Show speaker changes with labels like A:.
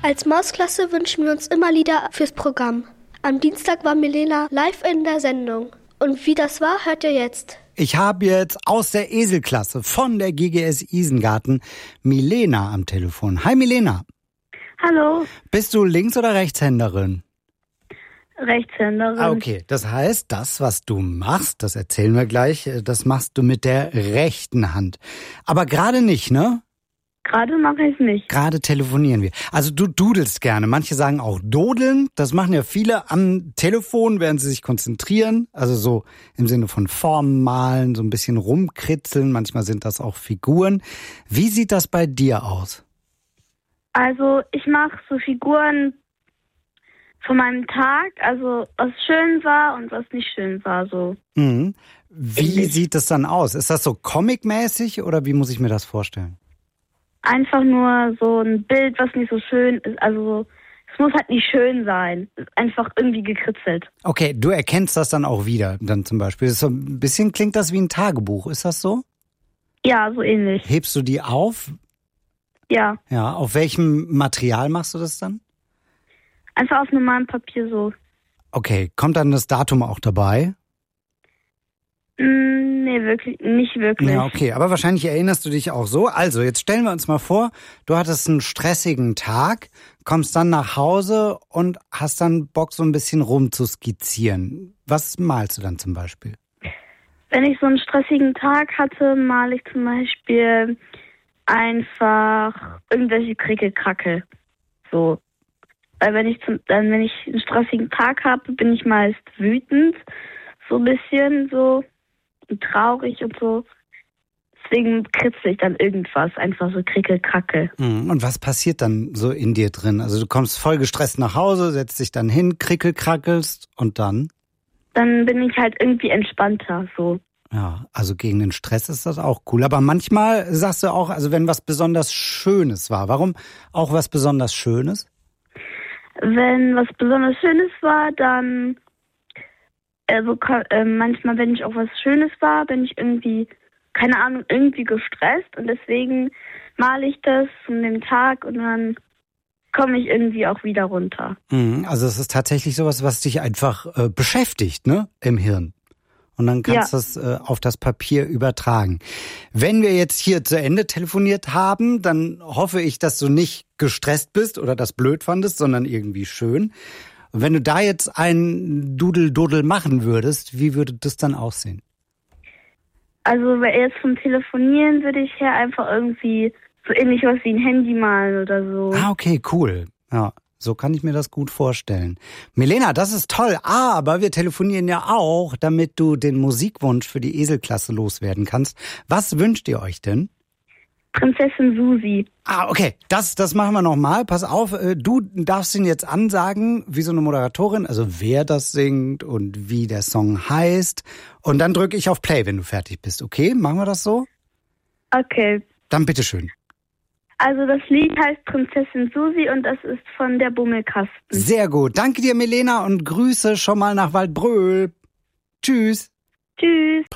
A: Als Mausklasse wünschen wir uns immer Lieder fürs Programm. Am Dienstag war Milena live in der Sendung. Und wie das war, hört ihr jetzt.
B: Ich habe jetzt aus der Eselklasse von der GGS Isengarten Milena am Telefon. Hi Milena.
C: Hallo.
B: Bist du Links- oder Rechtshänderin?
C: Rechtshänderin.
B: Okay, das heißt, das, was du machst, das erzählen wir gleich, das machst du mit der rechten Hand. Aber gerade nicht, ne?
C: Gerade mache ich es nicht.
B: Gerade telefonieren wir. Also du dudelst gerne. Manche sagen auch dodeln. Das machen ja viele am Telefon, während sie sich konzentrieren. Also so im Sinne von Formen malen, so ein bisschen rumkritzeln. Manchmal sind das auch Figuren. Wie sieht das bei dir aus?
C: Also ich mache so Figuren von meinem Tag, also was schön war und was nicht schön war, so.
B: Mhm. Wie sieht das dann aus? Ist das so comic-mäßig oder wie muss ich mir das vorstellen?
C: Einfach nur so ein Bild, was nicht so schön ist, also es muss halt nicht schön sein, ist einfach irgendwie gekritzelt.
B: Okay, du erkennst das dann auch wieder, dann zum Beispiel. Das ist so ein bisschen klingt das wie ein Tagebuch, ist das so?
C: Ja, so ähnlich.
B: Hebst du die auf?
C: Ja.
B: Ja, auf welchem Material machst du das dann?
C: Einfach auf normalem Papier so.
B: Okay, kommt dann das Datum auch dabei?
C: Nee, nicht wirklich.
B: Ja, okay, aber wahrscheinlich erinnerst du dich auch so. Also, jetzt stellen wir uns mal vor, du hattest einen stressigen Tag, kommst dann nach Hause und hast dann Bock, so ein bisschen rumzuskizzieren. Was malst du dann zum Beispiel?
C: Wenn ich so einen stressigen Tag hatte, male ich zum Beispiel einfach irgendwelche Krickelkrackel. So. Weil wenn ich einen stressigen Tag habe, bin ich meist wütend, so ein bisschen so und traurig und so. Deswegen kritzel ich dann irgendwas, einfach so Krickelkrackel.
B: Und was passiert dann so in dir drin? Also du kommst voll gestresst nach Hause, setzt dich dann hin, krickelkrackelst und dann?
C: Dann bin ich halt irgendwie entspannter, so.
B: Ja, also gegen den Stress ist das auch cool. Aber manchmal sagst du auch, also wenn was besonders Schönes war. Warum auch was besonders Schönes?
C: Wenn was besonders Schönes war, dann manchmal, wenn ich auch was Schönes war, bin ich irgendwie, keine Ahnung, irgendwie gestresst und deswegen male ich das von dem Tag und dann komme ich irgendwie auch wieder runter.
B: Also es ist tatsächlich sowas, was dich einfach beschäftigt, ne, im Hirn. Und dann kannst du das auf das Papier übertragen. Wenn wir jetzt hier zu Ende telefoniert haben, dann hoffe ich, dass du nicht gestresst bist oder das blöd fandest, sondern irgendwie schön. Und wenn du da jetzt ein Dudel-Dudel machen würdest, wie würde das dann aussehen?
C: Also jetzt vom Telefonieren würde ich her einfach irgendwie so ähnlich was wie ein Handy malen oder so.
B: Ah, okay, cool. Ja. So kann ich mir das gut vorstellen. Milena, das ist toll, aber wir telefonieren ja auch, damit du den Musikwunsch für die Eselklasse loswerden kannst. Was wünscht ihr euch denn?
C: Prinzessin Susi.
B: Ah, okay, das machen wir nochmal. Pass auf, du darfst ihn jetzt ansagen, wie so eine Moderatorin, also wer das singt und wie der Song heißt. Und dann drücke ich auf Play, wenn du fertig bist, okay? Machen wir das so?
C: Okay.
B: Dann bitteschön.
C: Also das Lied heißt Prinzessin Susi und das ist von der Bummelkasten.
B: Sehr gut. Danke dir, Milena, und Grüße schon mal nach Waldbröl. Tschüss.
C: Tschüss.